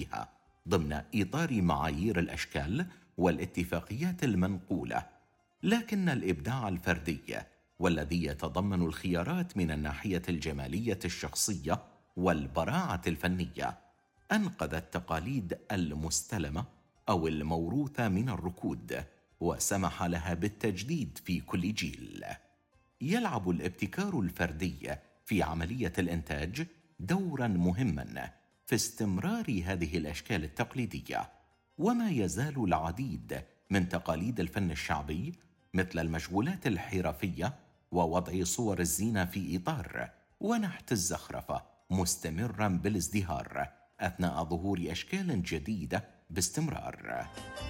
بها ضمن إطار معايير الأشكال والاتفاقيات المنقولة، لكن الإبداع الفردي والذي يتضمن الخيارات من الناحية الجمالية الشخصية والبراعة الفنية أنقذ التقاليد المستلمة أو الموروثة من الركود، وسمح لها بالتجديد في كل جيل. يلعب الابتكار الفردي في عملية الإنتاج دوراً مهماً في استمرار هذه الأشكال التقليدية، وما يزال العديد من تقاليد الفن الشعبي مثل المشغولات الحرفية ووضع صور الزينة في إطار ونحت الزخرفة مستمراً بالازدهار أثناء ظهور أشكال جديدة باستمرار.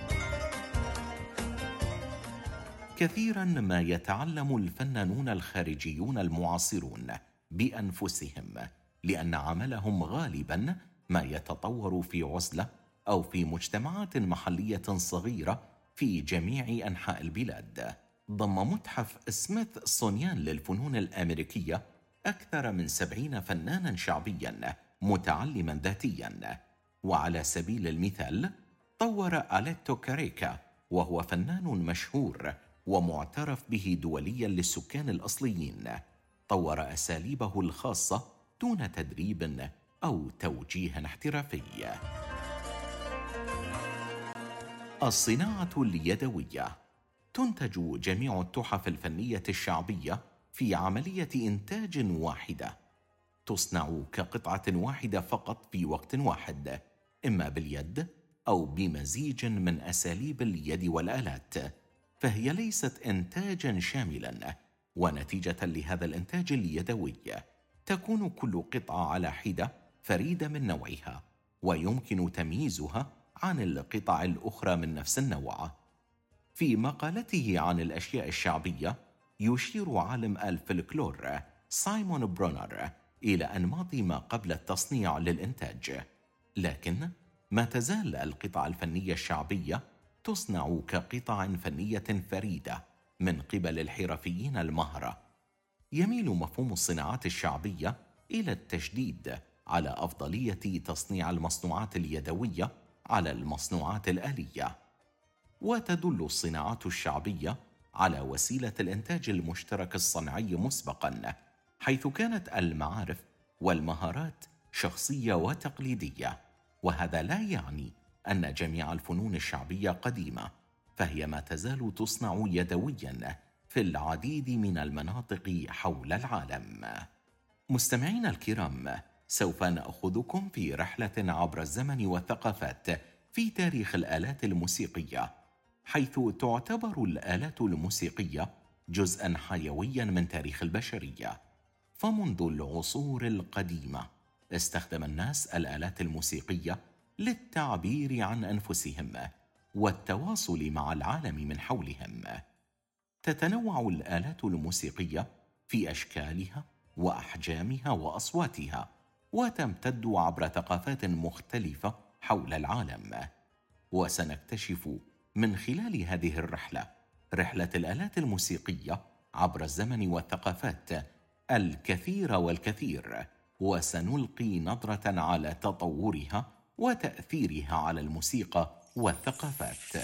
كثيراً ما يتعلم الفنانون الخارجيون المعاصرون بأنفسهم، لأن عملهم غالباً ما يتطور في عزلة أو في مجتمعات محلية صغيرة في جميع أنحاء البلاد. ضم متحف سميثسونيان للفنون الأمريكية أكثر من 70 فناناً شعبياً متعلماً ذاتياً، وعلى سبيل المثال طور أليتو كاريكا، وهو فنان مشهور ومعترف به دولياً للسكان الأصليين، طور أساليبه الخاصة دون تدريب أو توجيه احترافي. الصناعة اليدوية: تنتج جميع التحف الفنية الشعبية في عملية إنتاج واحدة، تصنع كقطعة واحدة فقط في وقت واحد، إما باليد أو بمزيج من أساليب اليد والآلات، فهي ليست إنتاجاً شاملاً. ونتيجة لهذا الإنتاج اليدوي تكون كل قطعة على حدة فريدة من نوعها، ويمكن تمييزها عن القطع الأخرى من نفس النوع. في مقالته عن الأشياء الشعبية يشير عالم الفلكلور سايمون برونر إلى أنماط ما قبل التصنيع للإنتاج، لكن ما تزال القطع الفنية الشعبية تصنع كقطع فنية فريدة من قبل الحرفيين المهرة. يميل مفهوم الصناعات الشعبية إلى التشديد على أفضلية تصنيع المصنوعات اليدوية على المصنوعات الآلية، وتدل الصناعات الشعبية على وسيلة الإنتاج المشترك الصنعي مسبقاً، حيث كانت المعارف والمهارات شخصية وتقليدية. وهذا لا يعني أن جميع الفنون الشعبية قديمة، فهي ما تزال تصنع يدوياً في العديد من المناطق حول العالم. مستمعين الكرام، سوف نأخذكم في رحلة عبر الزمن والثقافات في تاريخ الآلات الموسيقية، حيث تعتبر الآلات الموسيقية جزءاً حيوياً من تاريخ البشرية. فمنذ العصور القديمة استخدم الناس الآلات الموسيقية للتعبير عن أنفسهم والتواصل مع العالم من حولهم. تتنوع الآلات الموسيقية في أشكالها وأحجامها وأصواتها، وتمتد عبر ثقافات مختلفة حول العالم. وسنكتشف من خلال هذه رحلة الآلات الموسيقية عبر الزمن والثقافات الكثير والكثير، وسنلقي نظرة على تطورها وتأثيرها على الموسيقى والثقافات.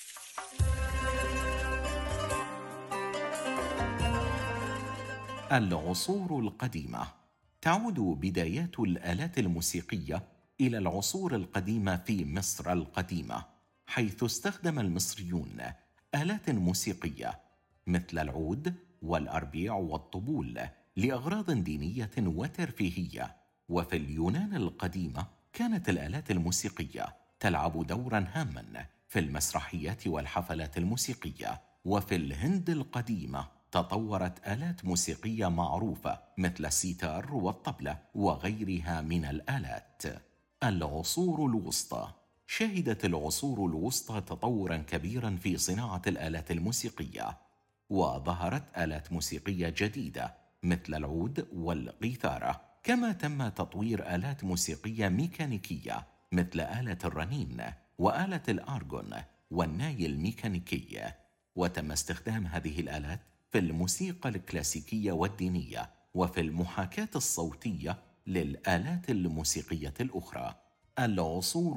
العصور القديمة: تعود بدايات الآلات الموسيقية إلى العصور القديمة في مصر القديمة، حيث استخدم المصريون آلات موسيقية مثل العود والأربيع والطبول لأغراض دينية وترفيهية. وفي اليونان القديمة كانت الآلات الموسيقية تلعب دوراً هاماً في المسرحيات والحفلات الموسيقية. وفي الهند القديمة تطورت آلات موسيقية معروفة مثل السيتار والطبلة وغيرها من الآلات. العصور الوسطى: شهدت العصور الوسطى تطوراً كبيراً في صناعة الآلات الموسيقية، وظهرت آلات موسيقية جديدة مثل العود والقيثارة، كما تم تطوير آلات موسيقية ميكانيكية مثل آلة الرنين وآلة الآرغون والناي الميكانيكي. وتم استخدام هذه الآلات في الموسيقى الكلاسيكية والدينية وفي المحاكاة الصوتية للآلات الموسيقية الأخرى. العصور